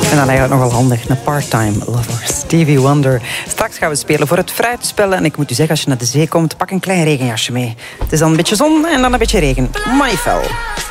En dan eigenlijk nogal handig, een part-time lover. Stevie Wonder. Straks gaan we spelen voor het fruitspel. En ik moet u zeggen, als je naar de zee komt, pak een klein regenjasje mee. Het is dan een beetje zon en dan een beetje regen. Maifel.